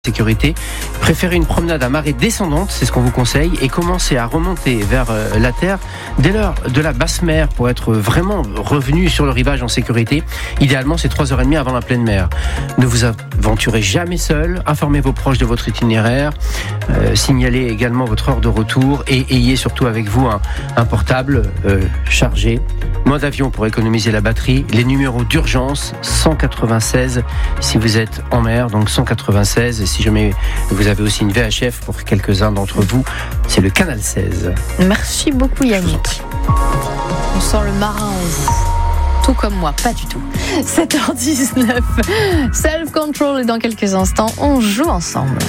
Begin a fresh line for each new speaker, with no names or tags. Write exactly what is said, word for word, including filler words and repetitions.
sécurité, préférez une promenade à marée descendante, c'est ce qu'on vous conseille, et commencez à remonter vers euh, la terre dès l'heure de la basse mer pour être vraiment revenu sur le rivage en sécurité. Idéalement, c'est trois heures trente avant la pleine mer. Ne vous aventurez jamais seul, informez vos proches de votre itinéraire, euh, signalez également votre heure de retour et ayez surtout avec vous un, un portable euh, chargé. Mode avion pour économiser la batterie, les numéros d'urgence cent quatre-vingt-seize si vous êtes en mer, donc cent quatre-vingt-seize, et si jamais vous avez aussi une V H F pour quelques-uns d'entre vous, c'est le canal seize.
Merci beaucoup Yannick. On sent le marin en vous. Tout comme moi, pas du tout. sept heures dix-neuf, Self Control, et dans quelques instants, on joue ensemble.